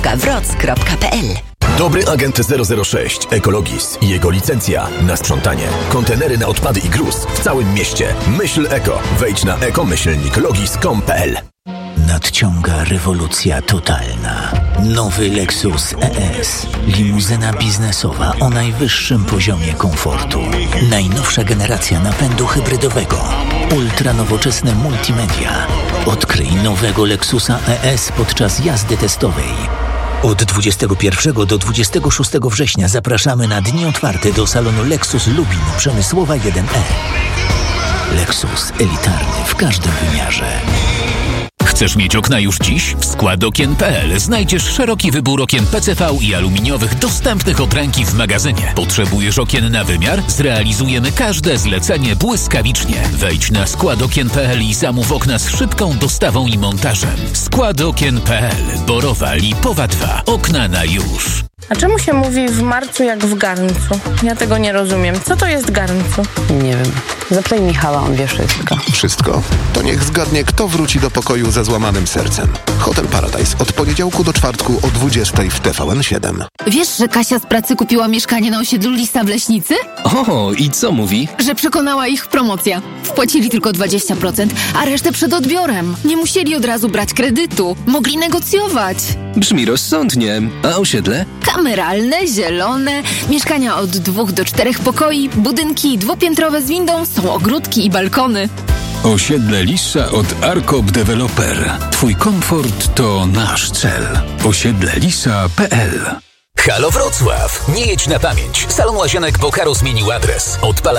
www.wroc.pl. Dobry agent 006 Ekologis i jego licencja na sprzątanie. Kontenery na odpady i gruz w całym mieście. Myśl eko. Wejdź na ekomyślniklogis.com.pl. Nadciąga rewolucja totalna. Nowy Lexus ES. Limuzyna biznesowa o najwyższym poziomie komfortu. Najnowsza generacja napędu hybrydowego. Ultranowoczesne multimedia. Odkryj nowego Lexusa ES podczas jazdy testowej. Od 21 do 26 września zapraszamy na dni otwarte do salonu Lexus Lubin Przemysłowa 1E. Lexus elitarny w każdym wymiarze. Chcesz mieć okna już dziś? W składokien.pl znajdziesz szeroki wybór okien PCV i aluminiowych dostępnych od ręki w magazynie. Potrzebujesz okien na wymiar? Zrealizujemy każde zlecenie błyskawicznie. Wejdź na składokien.pl i zamów okna z szybką dostawą i montażem. Składokien.pl. Borowa Lipowa 2. Okna na już. A czemu się mówi w marcu jak w garncu? Ja tego nie rozumiem. Co to jest garncu? Nie wiem. Zapytaj Michała, on wie wszystko. Wszystko? To niech zgadnie, kto wróci do pokoju ze złamanym sercem. Hotel Paradise od poniedziałku do czwartku o 20:00 w TVN7. Wiesz, że Kasia z pracy kupiła mieszkanie na osiedlu Lista w Leśnicy? O, i co mówi? Że przekonała ich promocja. Wpłacili tylko 20%, a resztę przed odbiorem. Nie musieli od razu brać kredytu. Mogli negocjować. Brzmi rozsądnie. A osiedle? Kameralne, zielone, mieszkania od 2 do 4 pokoi, budynki dwupiętrowe z windą, są ogródki i balkony. Osiedle Lisza od Arkop Developer. Twój komfort to nasz cel. Osiedlelisza.pl. Halo Wrocław. Nie jedź na pamięć. Salon Łazienek Bokaro zmienił adres. Odpala